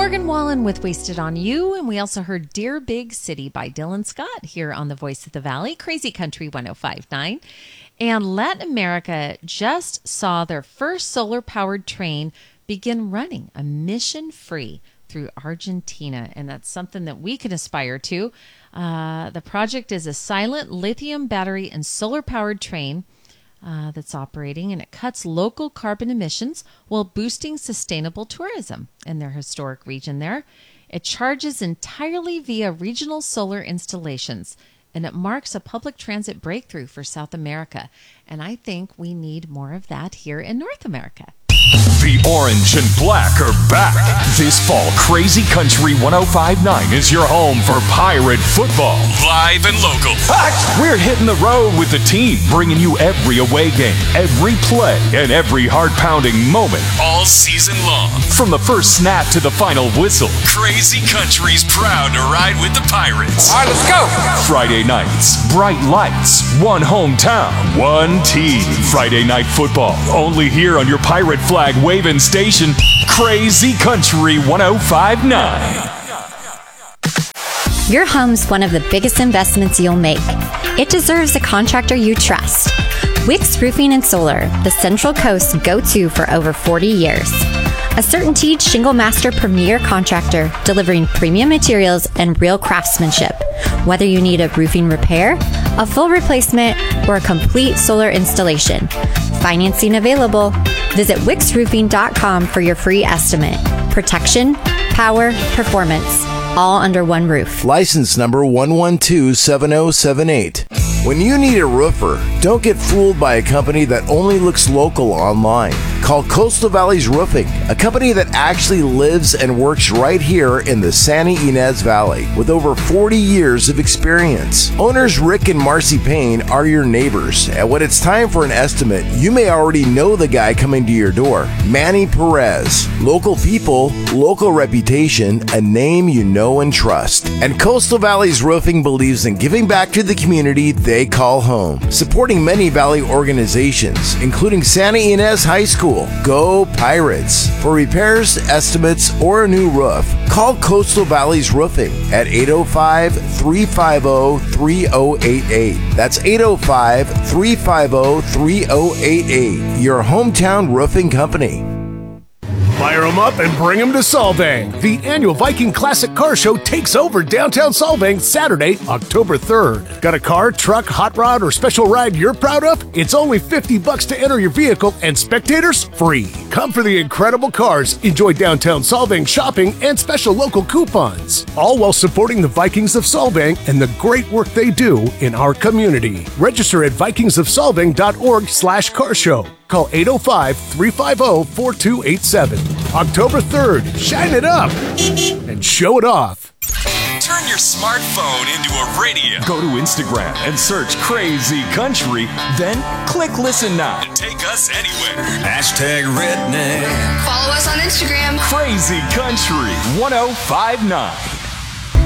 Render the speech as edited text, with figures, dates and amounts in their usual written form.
Morgan Wallen with Wasted on You. And we also heard Dear Big City by Dylan Scott here on the Voice of the Valley, Crazy Country 105.9. And Latin America just saw their first solar-powered train begin running emission-free through Argentina. And that's something that we can aspire to. The project is a silent lithium battery and solar-powered train that's operating, and it cuts local carbon emissions while boosting sustainable tourism in their historic region there. It charges entirely via regional solar installations, and it marks a public transit breakthrough for South America. And I think we need more of that here in North America. The orange and black are back. This fall, Crazy Country 105.9 is your home for Pirate football. Live and local. We're hitting the road with the team, bringing you every away game, every play, and every heart-pounding moment all season long. From the first snap to the final whistle, Crazy Country's proud to ride with the Pirates. All right, let's go. Friday nights, bright lights, one hometown, one team. Friday night football, only here on your Pirate flag waving station, Crazy Country 105.9. Your home's one of the biggest investments you'll make. It deserves a contractor you trust. Wicks Roofing and Solar, the Central Coast's go-to for over 40 years. A CertainTeed Shingle Master premier contractor delivering premium materials and real craftsmanship. Whether you need a roofing repair, a full replacement, or a complete solar installation. Financing available. Visit wicksroofing.com for your free estimate. Protection, power, performance, all under one roof. License number 1127078. When you need a roofer, don't get fooled by a company that only looks local online. Call Coastal Valleys Roofing, a company that actually lives and works right here in the Santa Ynez Valley with over 40 years of experience. Owners Rick and Marcy Payne are your neighbors, and when it's time for an estimate, you may already know the guy coming to your door. Manny Perez. Local people, local reputation, a name you know and trust. And Coastal Valleys Roofing believes in giving back to the community they call home, supporting many Valley organizations, including Santa Ynez High School. Go Pirates! For repairs, estimates, or a new roof, call Coastal Valleys Roofing at 805-350-3088. That's 805-350-3088. Your hometown roofing company. Fire them up and bring them to Solvang. The annual Viking Classic Car Show takes over downtown Solvang Saturday, October 3rd. Got a car, truck, hot rod, or special ride you're proud of? It's only $50 to enter your vehicle, and spectators free. Come for the incredible cars, enjoy downtown Solvang shopping, and special local coupons. All while supporting the Vikings of Solvang and the great work they do in our community. Register at vikingsofsolvang.org/car show. Call 805-350-4287. October 3rd, shine it up and show it off. Turn your smartphone into a radio. Go to Instagram and search Crazy Country, then click Listen Now. And take us anywhere. Hashtag redneck. Follow us on Instagram. Crazy Country 105.9.